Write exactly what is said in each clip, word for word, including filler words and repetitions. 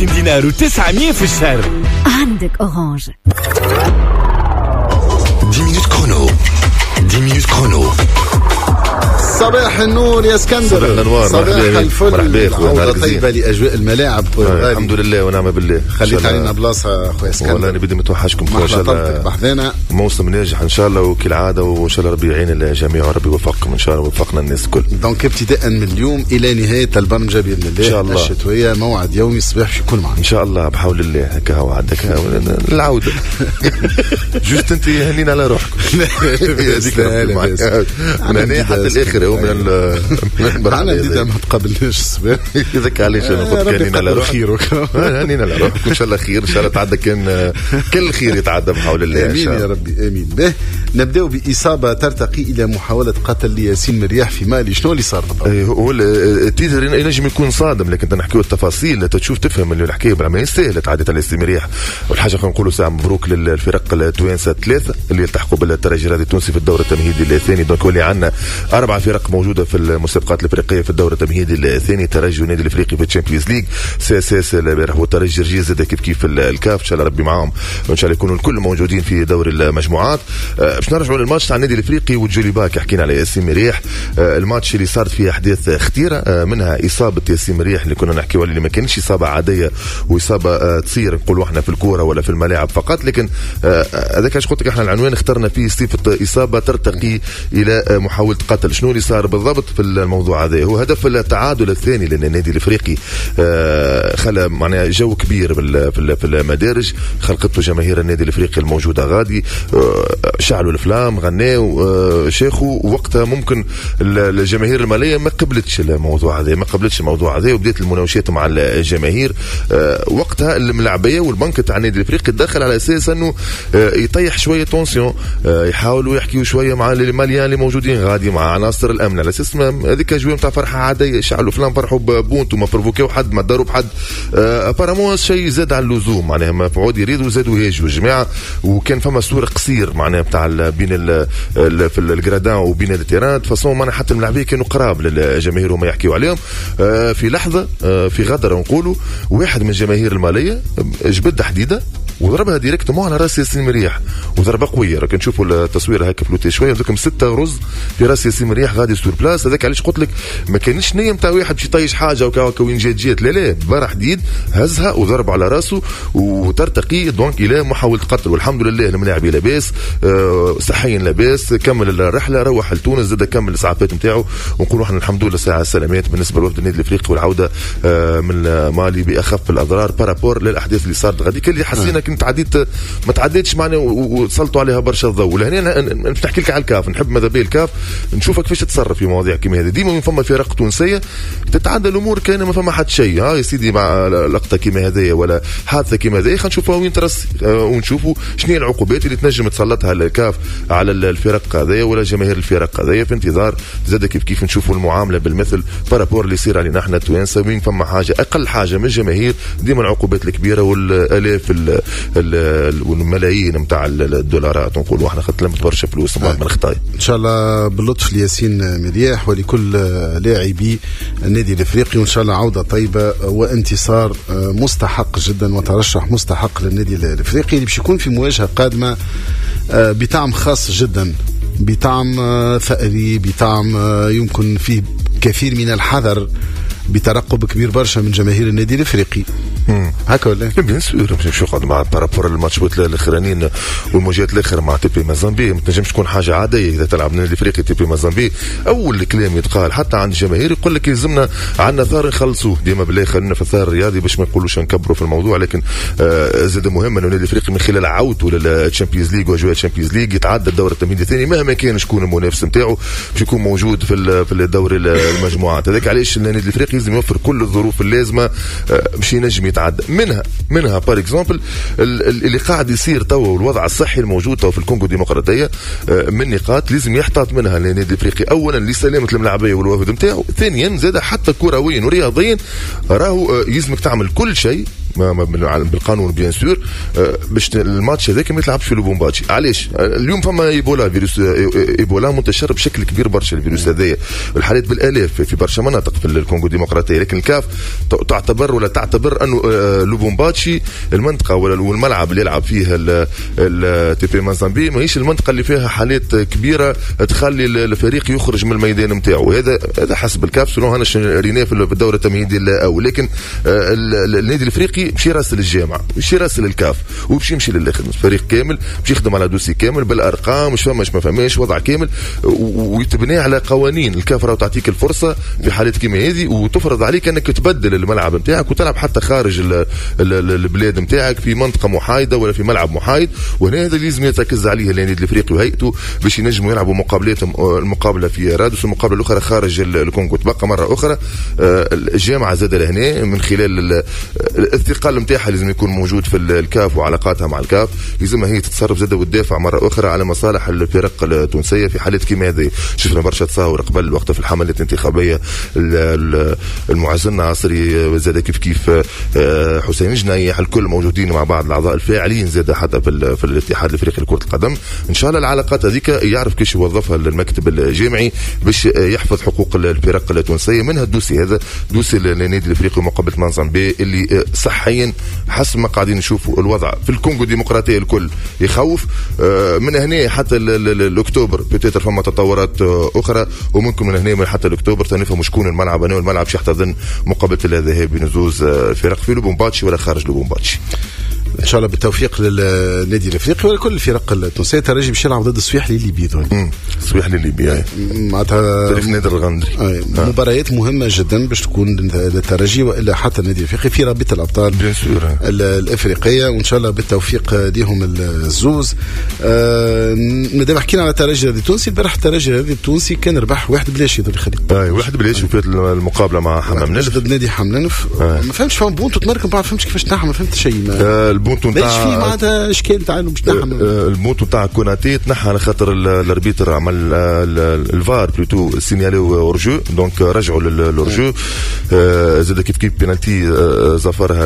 دينار وتسعمية في الشهر. عندك أورانج. دي مينوت كرونو. دي مينوت كرونو. صباح النور يا اسكندر. صباح الانوار. صباح الفل. مرحبا عودة طيبة لاجواء الملاعب. آه الحمد لله ونعم بالله. خليت علينا بلاصه اخويا اسكندر. والله انا بدي متوحشكم ان شاء الله. بحذانا موسم ناجح ان شاء الله وكالعاده وان شاء الله ربي يعين الجميع وربي يوفقكم ان شاء الله ويوفقنا الناس الكل. دونك ابتداء من اليوم الى نهايه البرنامج باذن الله ان شاء الله الشتويه موعد يومي الصباح باش يكون معنا ان شاء الله بحول الله. هكا هو عندك العوده. جوست انت هنينا على روحكم. هذيك من هنا حتى الاخر هو من معنا جديدة ما تقابلناش الصباح. يذكر عليش انا كنت كانين على روح خيرك. هنينا على روحك ان شاء الله خير ان شاء الله تعدى كان كل خير يتعدى بحول الله. امين يا ربي امين. به نبداو باصابه ترتقي الى محاوله قتل ياسين مرياح في مالي. شنو اللي صار بالضبط؟ هو التيتر ينجم يكون صادم لكن نحكيو التفاصيل تشوف تفهم اللي الحكايه بالعمليه سهله. تعدت على ياسين مرياح والحاجه خلينا نقولوا ساعه مبروك للفرق التوانسه ثلاثه اللي يلتحقوا بالترجي الرياضي التونسي في الدور التمهيدي الثاني. دونك ولي عندنا اربع فرق موجوده في المسابقات الافريقيه في الدور التمهيدي الثاني. ترجي النادي الافريقي في الشامبيونز ليج سي اس اس البارح والترجي رجيز زاد كيف كيف الكاف. ان شاء الله ربي معاهم وان شاء الله يكونوا الكل موجودين في دور المجموعات. أه باش نرجعوا للماتش تاع النادي الافريقي والجولي باك. حكينا على ياسين مريح. أه الماتش اللي صارت فيه احداث خطيره أه منها اصابه ياسين مريح اللي كنا نحكيوا اللي ما كانش اصابه عاديه واصابه أه تصير نقولوا احنا في الكوره ولا في الملاعب فقط لكن هذاك أه اش قلت لك احنا العنوان اخترنا فيه صفه اصابه ترتقي الى أه محاوله قتل. شنو اللي صار بالضبط في الموضوع هذا؟ هو هدف التعادل الثاني لان النادي الافريقي أه خلى معناها جو كبير في المدارج خلقته جماهير النادي الافريقي الموجوده غادي أه شعلوا الافلام غناوا أه شيخوا. وقتها ممكن الجماهير الماليه ما قبلتش الموضوع هذا ما قبلتش الموضوع هذا وبدات المناوشات مع الجماهير. أه وقتها الملاعبيه والبنك تاع النادي الافريقي دخل على اساس انه أه يطيح شويه تونسيون. أه يحاولوا يحكيوا شويه مع الماليان اللي موجودين غادي مع عناصر الامن على اساس هذيك اجواء نتاع فرحه عاديه. شعلوا فلان فرحوا ببونت وما بروفوكيو حد ما داروا بحد. ابارامون شيء زاد على اللزوم معناها ما فعود يريدوا زادوا يهاجوا الجماعه. وكان فما صوره قصير معناها نتاع بين ال في الجرادان وبين التيران فاصون معناها حتى الملاعبيه كانوا قراب للجماهير وما يحكيوا عليهم. في لحظه في غدره نقولوا واحد من الجماهير الماليه جبد حديده وضربها ديريكتومون على راس ياسين مريح وضربه قويه. راك نشوفوا التصوير هكا فلوتي شويه عندكم ستة رز في راس ياسين مريح غادي سور بلاس. هذاك علاش قلت لك ما كانش نيه نتاع واحد باش يطيش حاجه وكا وين جات جات لا لا برا حديد هزها وضرب على راسه وترتقي دونك الى محاوله قتل. والحمد لله الملاعبي لاباس أه صحيا لاباس كمل الرحله روح لتونس زاد كمل الاسعافات نتاعو ونقولوا احنا الحمد لله ساعه السلامات بالنسبه لوفد النادي الافريقي والعوده أه من مالي باخف الاضرار بارابور للاحداث اللي صارت غاديك اللي حسينا كنت عديت ما تعديتش معنا وسلطوا عليها برشا الضوء. لهنا نحكي لك على الكاف نحب ماذا بيه الكاف نشوفك كيفاش تتصرف في مواضيع كيما هذه. ديما من فما فرق تونسيه تتعدى الامور كان ما فما حد شيء. ها يا سيدي مع لقطه كيما هذه ولا حادثه كيما هذه خلينا نشوفوا وين ترسي أه ونشوفوا شنو هي العقوبات اللي تنجم تسلطها الكاف على الفرق هذه ولا جماهير الفرق هذه في انتظار زاد كيف كيف نشوفوا المعامله بالمثل بارابور اللي يصير علينا احنا التوانسه. وين فما حاجه اقل حاجه من الجماهير ديما العقوبات الكبيره والالاف والملايين نتاع الدولارات نقولوا احنا خدت لهم برشا فلوس من الخطاي. ان شاء الله باللطف لياسين مرياح ولكل لاعبي النادي الافريقي وان شاء الله عوده طيبه وانتصار مستحق جدا وترشح مستحق للنادي الافريقي اللي باش يكون في مواجهه قادمه بطعم خاص جدا بطعم ثأري بطعم يمكن فيه كثير من الحذر بترقب كبير برشا من جماهير النادي الافريقي. هكا ولا بيان سور مش شو قد مع بارابور الماتشات الاخرانيين والمواجهات الاخرى مع تيبي مازامبي ما تنجمش تكون حاجه عاديه اذا تلعب النادي الافريقي تيبي مازامبي. اول كلام يتقال حتى عند الجماهير يقول لك يلزمنا عندنا ثار نخلصوه ديما بالله خلينا في الثار الرياضي باش ما نقولوش نكبروا في الموضوع. لكن آه زاد مهم انه النادي الافريقي من خلال عودته للتشامبيونز ليج واجواء الشامبيونز ليج يتعدى الدور التمهيدي الثاني مهما كان شكون المنافس نتاعو باش يكون موجود في في الدوري المجموعات. هذاك علاش النادي الافريقي لازم يوفر كل الظروف اللازمه آه باش ينجم يتعدى منها منها بار اكزومبل اللي قاعد يصير توا والوضع الصحي الموجود توا في الكونغو الديمقراطيه من نقاط لازم يحتاط منها النادي الافريقي اولا لسلامه الملاعبيه والوافد نتاعو ثانيا زاد حتى كرويا ورياضيا راهو يلزمك تعمل كل شيء بالقانون بيان سور باش الماتش هذاك ما يتلعبش في لوبومباتشي. علاش؟ اليوم فما ايبولا، فيروس ايبولا منتشر بشكل كبير برشا الفيروس هذايا، الحالات بالالاف في برشا مناطق في الكونغو الديمقراطيه، لكن الكاف تعتبر ولا تعتبر انه لوبومباتشي المنطقه ولا الملعب اللي يلعب فيها التي بي مازامبي ماهيش المنطقه اللي فيها حالات كبيره تخلي الفريق يخرج من الميدان نتاعو. هذا هذا حسب الكاف سلون هنا ريناه في الدوره التمهيديه الاول، لكن النادي الافريقي مشي راسل الجامعه، مشي راسل الكاف وبشي يمشي للاخر الفريق كامل، مشي يخدم على دوسي كامل بالارقام، مش فماش ما فماش وضع كامل ويتبني على قوانين. الكاف راهو تعطيك الفرصه في حالات كيما هذه وتفرض عليك انك تبدل الملعب نتاعك وتلعب حتى خارج البلاد نتاعك في منطقه محايده ولا في ملعب محايد. وهنا هذا لازم يتركز عليه النادي الافريقي وهيئته باش ينجموا يلعبوا مقابلاتهم، المقابله في رادس والمقابله الاخرى خارج الكونغو. تبقى مره اخرى الجامعه زاد لهنا من خلال الاثقال نتاعها لازم يكون موجود في الكاف وعلاقاتها مع الكاف، لازم هي تتصرف زاد وتدافع مره اخرى على مصالح الفرق التونسيه في حالات كيما هذه. شفنا برشا تصاور قبل وقت في الحملات الانتخابيه، المعز الناصري زاد كيف كيف حسين جنيح، الكل موجودين مع بعض الاعضاء الفاعلين زاد حتى في, في الاتحاد الافريقي لكره القدم. ان شاء الله العلاقات هذيك يعرف كيفاش يوظفها المكتب الجامعي باش يحفظ حقوق الفرق التونسيه، منها الدوسي هذا دوسي النادي الافريقي مقابله مازامبي اللي صحيا حسب ما قاعدين نشوفوا الوضع في الكونغو الديمقراطيه الكل يخوف. من هنا حتى الاكتوبر بتاتر فما تطورات اخرى، وممكن من هنا حتى الاكتوبر تنفهم شكون الملعب انا والملعب شي يحتضن مقابله الذهاب بنزوز فرق في لوبومباتشي ولا خارج لوبومباتشي. ان شاء الله بالتوفيق للنادي الافريقي ولكل الفرق التونسيه. ترجي باش يلعب ضد الصفيحلي الليبي ذول الصفيحلي الليبي معناتها تاريخ نادر الغندري. مباريات مهمه جدا باش تكون للترجي والا حتى النادي الافريقي في رابطه الابطال الافريقيه، وان شاء الله بالتوفيق ليهم الزوز. آه مادام حكينا على الترجي التونسي، البارح الترجي التونسي كان ربح واحد بلاش يضل خليل اي واحد بلاش وفات المقابله مع حمام نلف ضد نادي حمام نلف. ما فهمتش فهم بونتو تمركم بعد، فهمتش كيفاش تنحى، ما فهمت شيء. البونتو نتاع باش في معناتها اشكال تاع باش تنحى البونتو نتاع كوناتي تنحى على خاطر الاربيتر عمل الفار بلوتو سينيالو اورجو، دونك رجعوا للورجو. زاد كيف كيف بينالتي ظفرها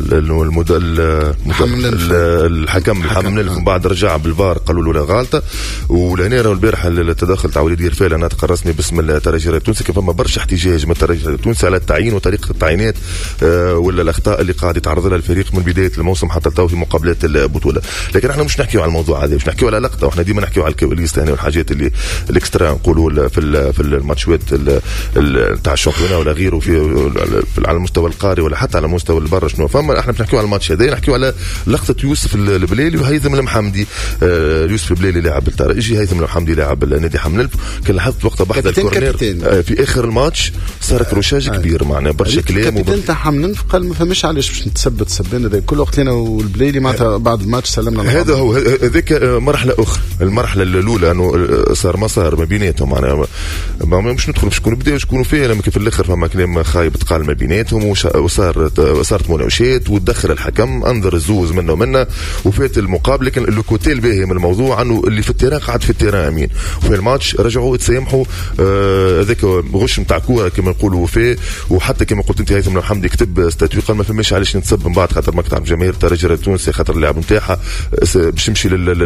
الحكم حمام نلف، من بعد رجع بالفار قالوا له لا غلطه. ولهنا راهو البارح التدخل تاع وليد يرفال الناطق الرسمي باسم الترجي التونسي، كان فما برشا احتجاج من الترجي التونسي على التعيين وطريقه التعيينات ولا الاخطاء اللي قاعد يتعرض لها الفريق من بدايه الموسم حتى تو في مقابلات البطوله. لكن احنا مش نحكيو على الموضوع هذا، مش نحكيو على لقطه، واحنا ديما نحكيو على الكواليس ثاني والحاجات اللي الاكسترا نقولوا في في الماتشات تاع الشامبيون ولا غيره في على المستوى القاري ولا حتى على مستوى البر شنو فما. احنا مش نحكيو على الماتش هذا، نحكيو على لقطه يوسف البليلي وهيثم المحمدي. يوسف البليلي لاعب الترجي، هيثم المحمدي لاعب النادي حمل. كان لاحظت وقتها بحث الكورنير في اخر الماتش صارت رشاج كبير معنا برشا كلام. الكابتن تاع حمل قال ما فماش علاش باش نتثبت سبان هذا كل وقت لنا والبليلي معناتها بعد الماتش سلمنا. هذا هو هذيك مرحله اخرى، المرحله الاولى انه صار مسار ما بيناتهم معناها مش ندخل شكون بدا وشكون فيه، لما في الاخر فما كلام خايب تقال ما بيناتهم وصارت صارت مناوشات وتدخل الحكم انظر الزوز منه ومنه وفات المقابله. لكن الكوتيل باهي من الموضوع انه اللي في التيران قاعد في التيران امين، وفي الماتش رجعوا يتسامحوا. هذاك آه غش نتاع كوره كما نقولوا فيه. وحتى كما قلت انت هيثم الحمدي كتب ستاتيو قال ما فماش علاش نتسب من بعد خاطر ما تعرف جماهير الترجي التونسي خاطر اللاعب نتاعها باش تمشي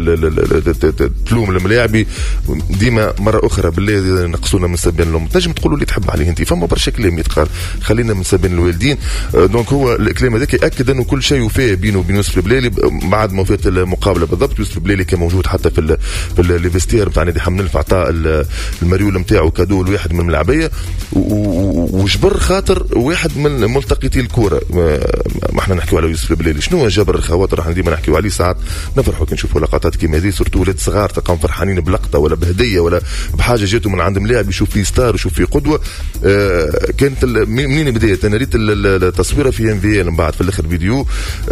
تلوم الملاعبي ديما مره اخرى بالله نقصونا من سبين لهم. تنجم تقولوا اللي تحب عليه انت، فما برشا كلام يتقال خلينا من سبين الوالدين. دونك هو الكلام هذاك ياكد انه كل شيء وفيه بينه وبين يوسف البليلي بعد ما فات المقابله بالضبط. يوسف البليلي كان موجود حتى في في ليفستير نتاع نادي حمل نلف، عطاء المريول نتاعو كادو لواحد من الملاعبيه وجبر خاطر واحد من ملتقطي الكوره. ما احنا نحكيو على يوسف البليلي شنو جبر الخواطر، احنا ديما نحكيو عليه ساعات نفرحوا كي نشوفوا لقطات كيما هذه، سورتو ولاد صغار تلقاهم فرحانين بلقطه ولا بهديه ولا بحاجه جاتهم من عند ملاعب يشوف فيه ستار ويشوف فيه قدوه. آه كانت منين بدات انا ريت التصويره في ام في من بعد في الاخر فيديو.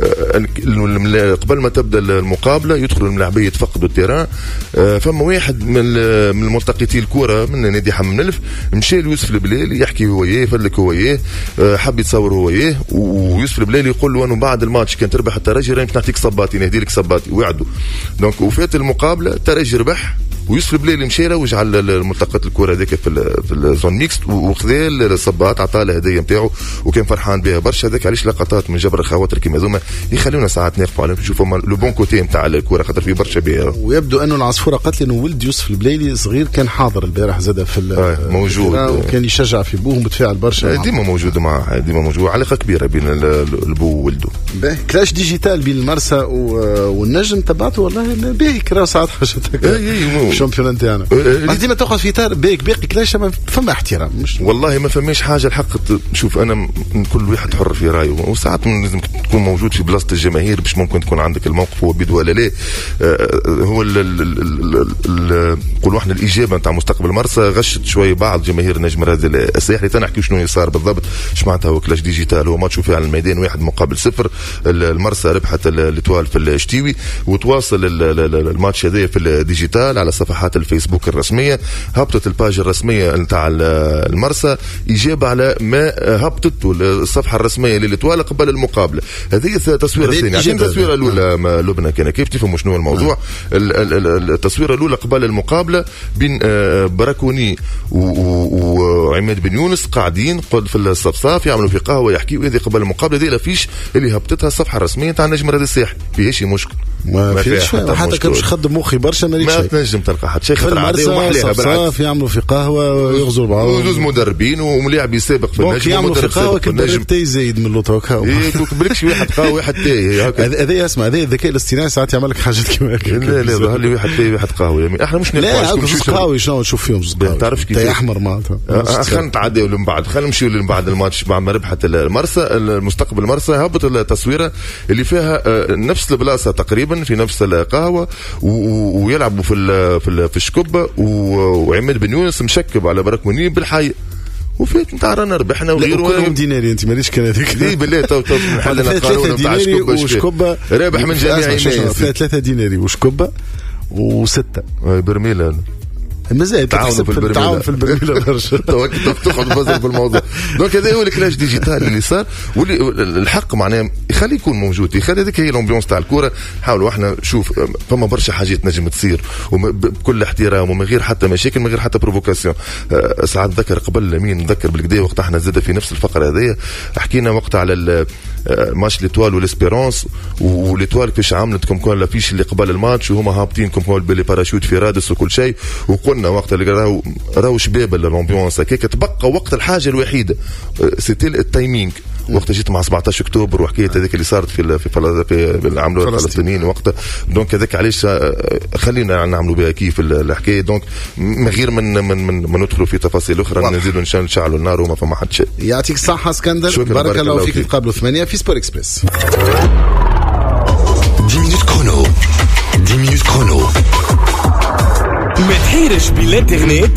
آه قبل ما تبدا المقابله يدخلوا الملاعبيه يتفقدوا التيران. آه فما واحد من من ملتقطي الكره من نادي حمام نلف مشى ليوسف البليلي يحكي هو اياه يفلك هو اياه. آه حب يتصور هو اياه ويوسف البليلي يقول له انه بعد الماتش كان تربح الترجي راني نعطيك صباتي نهدي لك صباتي وعدوا. دونك وفات المقابله الترجي ربح ويوسف البليلي مشى روج على الملتقط الكره هذيك في في الزون ميكس وخذا الصباط عطاه الهديه نتاعو وكان فرحان بها برشا. هذاك علاش لقطات من جبر الخواطر كيما هذوما يخلونا ساعات نقفوا عليهم نشوفوا لو بون كوتي نتاع الكره خاطر في برشا بها. ويبدو انه العصفوره قالت لي انه ولد يوسف البليلي صغير كان حاضر البارح زاد في آه موجود وكان يشجع في بوه متفاعل برشا ديما موجود معاه ديما موجود علاقه كبيره بين البو وولده. كلاش ديجيتال بين المرسى والنجم تبعته والله باهي كرا ساعات حاجات الشامبيون نتاعنا ديما تاخذ في اطار باهي باقي كلاش ما فما احترام مش والله ما فماش حاجه الحق. شوف انا كل واحد حر في رايه وساعات لازم تكون موجود في بلاصه الجماهير باش ممكن تكون عندك الموقف هو بيدو ولا لا. هو نقولوا احنا الاجابه نتاع مستقبل مرسى غشت شويه بعض جماهير نجم راد الساحلي. تنحكي شنو صار بالضبط اش معناتها هو كلاش ديجيتال. هو ماتش في على الميدان واحد مقابل صفر. المرسى ربحت الاتوال في الشتيوي وتواصل الماتش هذا في الديجيتال على صفحات الفيسبوك الرسميه. هبطت الباج الرسميه نتاع المرسى اجابه على ما هبطت الصفحه الرسميه للاتوال قبل المقابله. هذه التصويره الثانيه. عشان التصويره الاولى لبنى كان كيف تفهموا شنو الموضوع. التصويره الاولى قبل المقابله بين براكوني وعماد بن يونس قاعدين في الصفصاف يعملوا في قهوه يحكيوا. هذه قبل المقابله دي لافيش اللي هبطتها الصفحه الرسميه تاع نجم راد الساحل فيهاش مشكل. ما فيش حتى كان باش خدم مخي برشا ما ما تنجم تلقى حتى شيء خاطر عادي ومحليها بالعكس يعملوا في قهوه ويغزروا بعض وجوز مدربين وملاعب سابق في النجم يعملوا في قهوه كان تاي زايد من لوطا وكاو اي بالكش واحد قهوه واحد تاي هذا اسمع هذا الذكاء الاصطناعي ساعات يعمل لك حاجات كيما هكا. لا لا ظهر لي واحد تاي واحد قهوه يعني احنا مش نلقاو قهوه شنو نشوف فيهم تعرف كيف تاي احمر معناتها خلينا نتعداو من بعد خلينا نمشيو من بعد الماتش بعد ما ربحت المرسى المستقبل المرسى هبط التصويره اللي فيها نفس البلاصه تقريبا في نفس القهوه ويلعبوا في في في الشكبه وعماد بن يونس مشكب على براكوني بالحي وفيت نتاع رانا ربحنا وغيره. كلهم ديناري انت ماليش كان هذيك دي بالله تو تو نحلنا القانون نتاع الشكبه رابح من جميع الناس. ثلاثة ديناري وشكبه وستة برميل مازال تعاون في البرميل تعاون في البرميل برشا تو تاخذ بزر في الموضوع. دونك هذا هو الكلاش ديجيتال اللي صار واللي الحق معناه يخلي يكون موجود يخلي هذيك هي الامبيونس تاع الكوره. حاولوا احنا شوف فما برشا حاجات نجم تصير وبكل احترام ومن غير حتى مشاكل من غير حتى بروفوكاسيون. ساعات نذكر قبل مين نذكر بالكدا وقت احنا زاد في نفس الفقره هذيا حكينا وقت على ماتش ليتوال والاسبيرونس وليتوال كيفاش عملت كم كون لافيش اللي قبل الماتش وهما هابطين كم كون باللي باراشوت في رادس وكل شيء. وقلنا وقت اللي راهو راهو شباب الامبيونس هكاك تبقى وقت الحاجه الوحيده سيتي التايمينغ. وقت جيت مع سبعطاش اكتوبر وحكايه هذيك اللي صارت في في في عملوا الفلسطينيين وقتها. دونك هذاك علاش خلينا نعملوا بها كيف الحكايه. دونك من غير من من من, من ندخلوا في تفاصيل اخرى نزيدوا نشعلوا النار وما فما حد شيء. يعطيك الصحه اسكندر بارك الله فيك. نتقابلوا ثمانية في سبور اكسبريس. dix minutes chrono dix minutes chrono ما تحيرش بالانترنت